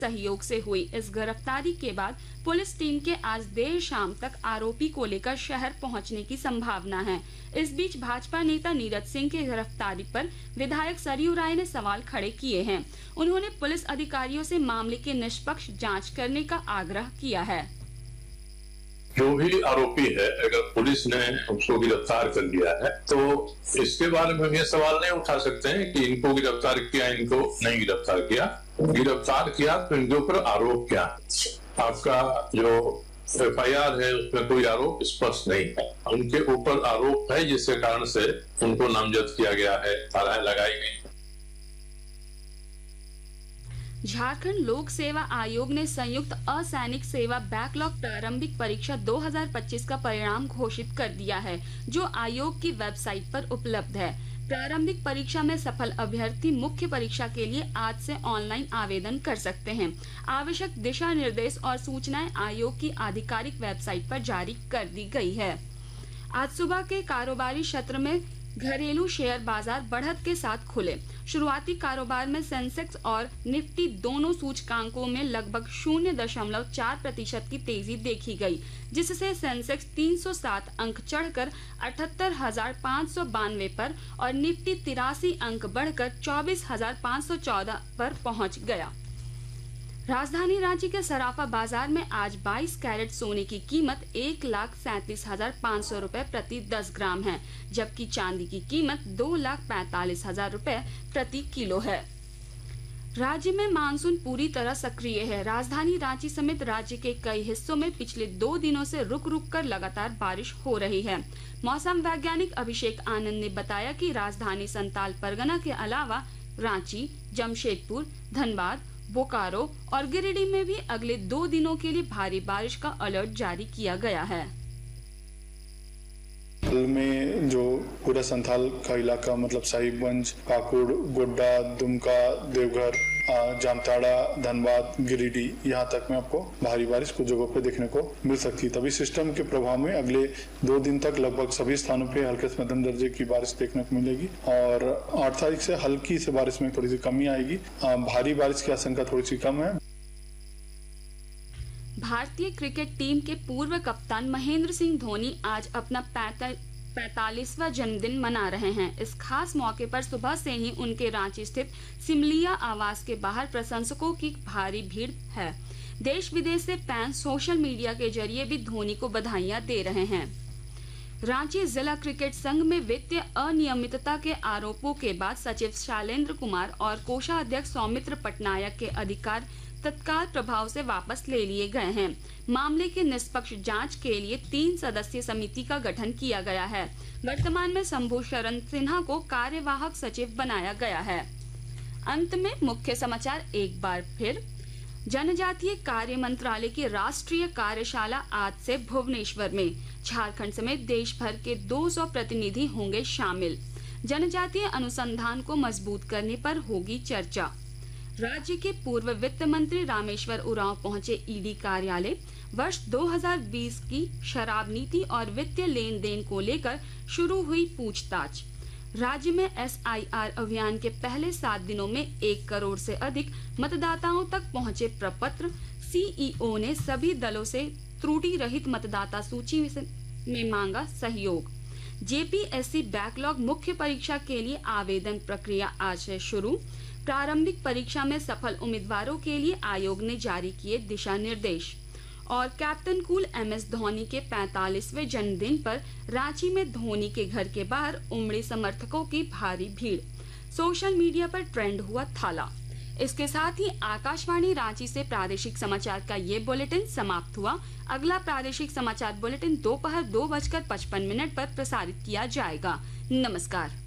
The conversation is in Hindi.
सहयोग से हुई। इस गिरफ्तारी के बाद पुलिस टीम के आज देर शाम तक आरोपी को लेकर शहर पहुंचने की संभावना है। इस बीच भाजपा नेता नीरज सिंह की गिरफ्तारी पर विधायक सरयू राय ने सवाल खड़े किए हैं। उन्होंने पुलिस अधिकारियों से मामले की निष्पक्ष जांच करने का आग्रह किया है। जो भी आरोपी है, अगर पुलिस ने उसको गिरफ्तार कर लिया है तो इसके बारे में हम ये सवाल नहीं उठा सकते हैं कि इनको गिरफ्तार किया, इनको नहीं गिरफ्तार किया। गिरफ्तार किया तो इनके ऊपर आरोप क्या? आपका जो FIR है उसमें कोई आरोप स्पष्ट नहीं है। उनके ऊपर आरोप है जिसके कारण से उनको नामजद किया गया है, धाराएं लगाई गई। झारखंड लोक सेवा आयोग ने संयुक्त असैनिक सेवा बैकलॉग प्रारंभिक परीक्षा 2025 का परिणाम घोषित कर दिया है, जो आयोग की वेबसाइट पर उपलब्ध है। प्रारंभिक परीक्षा में सफल अभ्यर्थी मुख्य परीक्षा के लिए आज से ऑनलाइन आवेदन कर सकते हैं। आवश्यक दिशा निर्देश और सूचनाएं आयोग की आधिकारिक वेबसाइट पर जारी कर दी गई है। आज सुबह के कारोबारी क्षेत्र में घरेलू शेयर बाजार बढ़त के साथ खुले। शुरुआती कारोबार में सेंसेक्स और निफ्टी दोनों सूचकांकों में लगभग 0.4% की तेजी देखी गई, जिससे सेंसेक्स 307 अंक चढ़कर 78,592 पर और निफ्टी 83 अंक बढ़कर 24,514 पर पहुंच गया। राजधानी रांची के सराफा बाजार में आज 22 कैरेट सोने की कीमत 1,37,500 रूपए प्रति 10 ग्राम है, जबकि चांदी की कीमत 2,45,000 रूपए प्रति किलो है। राज्य में मानसून पूरी तरह सक्रिय है। राजधानी रांची समेत राज्य के कई हिस्सों में पिछले 2 दिनों से रुक रुक कर लगातार बारिश हो रही है। मौसम वैज्ञानिक अभिषेक आनंद ने बताया कि राजधानी संताल परगना के अलावा रांची, जमशेदपुर, धनबाद, बोकारो और गिरिडीह में भी अगले 2 दिनों के लिए भारी बारिश का अलर्ट जारी किया गया है। में जो पूरा संथाल का इलाका मतलब साहिबगंज, काकुड़, गोड्डा, दुमका, देवघर, जामताड़ा, धनबाद, गिरिडीह यहाँ तक में आपको भारी बारिश कुछ जगहों पे देखने को मिल सकती है। तभी सिस्टम के प्रभाव में अगले 2 दिन तक लगभग सभी स्थानों पे हल्के से मध्यम दर्जे की बारिश देखने को मिलेगी और 8 तारीख से हल्की से बारिश में थोड़ी सी कमी आएगी। भारी बारिश की आशंका थोड़ी सी कम है। भारतीय क्रिकेट टीम के पूर्व कप्तान महेंद्र सिंह धोनी आज अपना 45वां जन्मदिन मना रहे हैं। इस खास मौके पर सुबह से ही उनके रांची स्थित सिमलिया आवास के बाहर प्रशंसकों की भारी भीड़ है। देश विदेश से फैंस सोशल मीडिया के जरिए भी धोनी को बधाइयां दे रहे हैं। रांची जिला क्रिकेट संघ में वित्तीय अनियमितता के आरोपों के बाद सचिव शैलेंद्र कुमार और कोषाध्यक्ष सौमित्र पटनायक के अधिकार तत्काल प्रभाव से वापस ले लिए गए हैं। मामले की निष्पक्ष जांच के लिए 3 सदस्यीय समिति का गठन किया गया है। वर्तमान में शंभू शरण सिन्हा को कार्यवाहक सचिव बनाया गया है। अंत में मुख्य समाचार एक बार फिर। जनजातीय कार्य मंत्रालय की राष्ट्रीय कार्यशाला आज से भुवनेश्वर में। झारखंड समेत देश भर के 200 प्रतिनिधि होंगे शामिल। जनजातीय अनुसंधान को मजबूत करने पर होगी चर्चा। राज्य के पूर्व वित्त मंत्री रामेश्वर उरांव पहुंचे ईडी कार्यालय। वर्ष 2020 की शराब नीति और वित्तीय लेन देन को लेकर शुरू हुई पूछताछ। राज्य में SIR अभियान के पहले 7 दिनों में 1 करोड़ से अधिक मतदाताओं तक पहुंचे प्रपत्र। CEO ने सभी दलों से त्रुटि रहित मतदाता सूची में मांगा सहयोग। JPSC बैकलॉग मुख्य परीक्षा के लिए आवेदन प्रक्रिया आज से शुरू। प्रारंभिक परीक्षा में सफल उम्मीदवारों के लिए आयोग ने जारी किए दिशा निर्देश। और कैप्टन कूल MS धोनी के 45वें जन्मदिन पर रांची में धोनी के घर के बाहर उमड़ी समर्थकों की भारी भीड़। सोशल मीडिया पर ट्रेंड हुआ थाला। इसके साथ ही आकाशवाणी रांची से प्रादेशिक समाचार का ये बुलेटिन समाप्त हुआ। अगला प्रादेशिक समाचार बुलेटिन दोपहर 2:55 पर प्रसारित किया जाएगा। नमस्कार।